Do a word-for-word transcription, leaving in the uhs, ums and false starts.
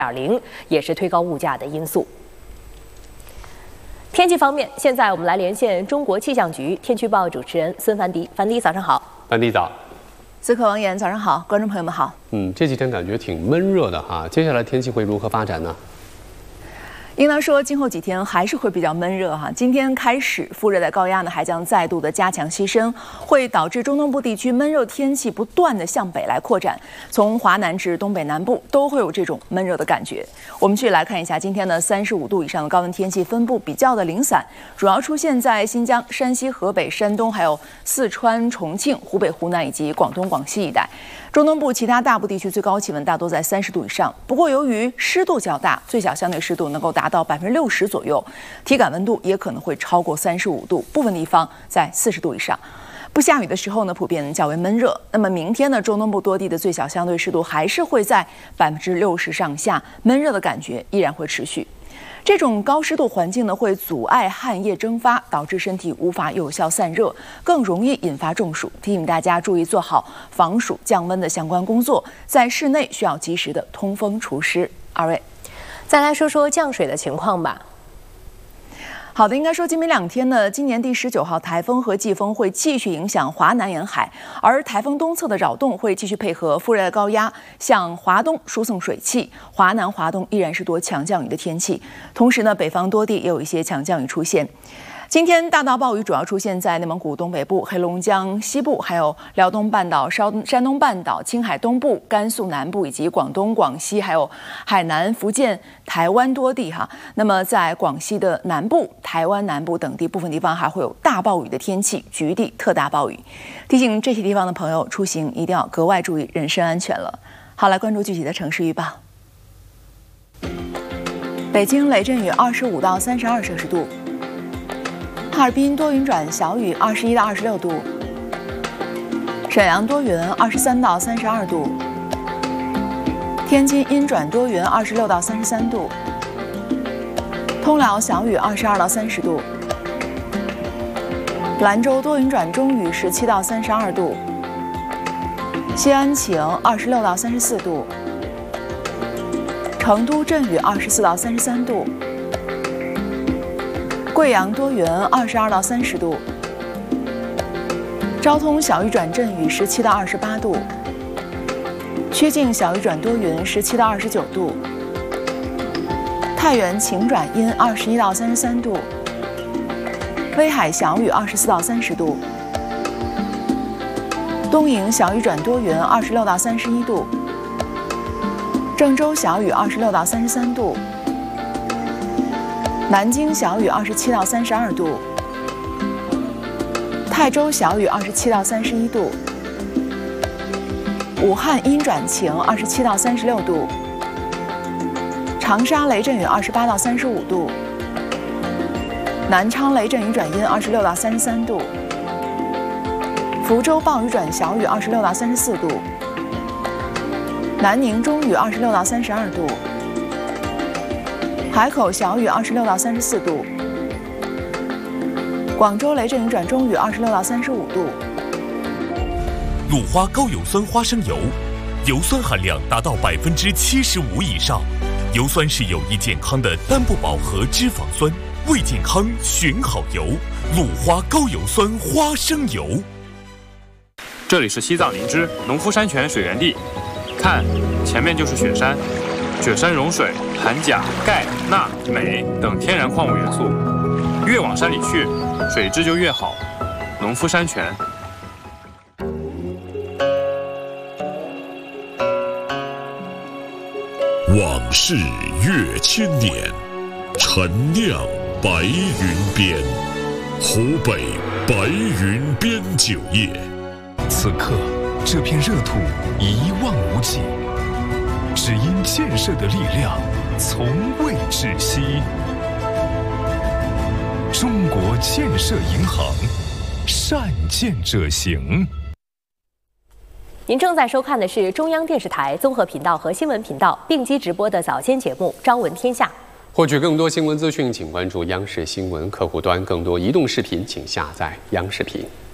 点零，也是推高物价的因素。天气方面，现在我们来连线中国气象局天气预报主持人孙凡迪。凡迪，早上好。 凡迪早。 思可王岩，早上好，观众朋友们好。 嗯，这几天感觉挺闷热的哈，接下来天气会如何发展呢？ 应当说，今后几天还是会比较闷热哈。今天开始，副热带高压呢还将再度的加强西伸，会导致中东部地区闷热天气不断的向北来扩展，从华南至东北南部都会有这种闷热的感觉。我们继续来看一下今天的三十五度以上的高温天气分布比较的零散，主要出现在新疆、山西、河北、山东，还有四川、重庆、湖北、湖南以及广东、广西一带。中东部其他大部地区最高气温大多在三十度以上，不过由于湿度较大，最小相对湿度能够达到百分之六十左右，体感温度也可能会超过三十五度，部分地方在四十度以上。不下雨的时候呢，普遍较为闷热。那么明天呢，中东部多地的最小相对湿度还是会在百分之六十上下，闷热的感觉依然会持续。这种高湿度环境呢，会阻碍汗液蒸发，导致身体无法有效散热，更容易引发中暑。提醒大家注意做好防暑降温的相关工作，在室内需要及时的通风除湿。二位， 再来说说降水的情况吧。 好的，应该说今明两天呢，今年第十九号台风和季风会继续影响华南沿海，而台风东侧的扰动会继续配合副热带高压向华东输送水汽，华南、华东依然是多强降雨的天气。同时呢，北方多地也有一些强降雨出现。今天大到暴雨主要出现在内蒙古东北部、黑龙江西部，还有辽东半岛、山山东半岛、青海东部、甘肃南部以及广东、广西，还有海南、福建、台湾多地哈。那么在广西的南部、台湾南部等地部分地方还会有大暴雨的天气，局地特大暴雨。提醒这些地方的朋友出行一定要格外注意人身安全了。好，来关注具体的城市预报。北京雷阵雨二十五到三十二摄氏度。哈尔滨多云转小雨，二十一到二十六度；沈阳多云，二十三到三十二度；天津阴转多云，二十六到三十三度；通辽小雨，二十二到三十度；兰州多云转中雨，十七到三十二度；西安晴，二十六到三十四度；成都阵雨，二十四到三十三度。贵阳多云，二十二到三十度；昭通小雨转阵雨，十七到二十八度；曲靖小雨转多云，十七到二十九度；太原晴转阴，二十一到三十三度；威海小雨，二十四到三十度；东营小雨转多云，二十六到三十一度；郑州小雨，二十六到三十三度。南京小雨二十七到三十二度，泰州小雨二十七到三十一度，武汉阴转晴二十七到三十六度，长沙雷阵雨二十八到三十五度，南昌雷阵雨转阴二十六到三十三度，福州暴雨转小雨二十六到三十四度，南宁中雨二十六到三十二度。海口小雨二十六到三十四度，广州雷阵雨转中雨二十六到三十五度。 鲁花高油酸花生油，油酸含量达到百分之七十五以上，油酸是有益健康的单不饱和脂肪酸，为健康选好油。鲁花高油酸花生油。 这里是西藏林芝农夫山泉水源地，看，前面就是雪山。雪山融水含钾、钙、钠、镁等天然矿物元素，越往山里去，水质就越好。农夫山泉。 往事越千年，陈酿白云边，湖北白云边酒业。 此刻，这片热土一望无际。只因建设的力量从未窒息。中国建设银行，善建者行。 您正在收看的是中央电视台综合频道和新闻频道并机直播的早间节目《朝闻天下》。 获取更多新闻资讯，请关注央视新闻客户端；更多移动视频，请下载央视频。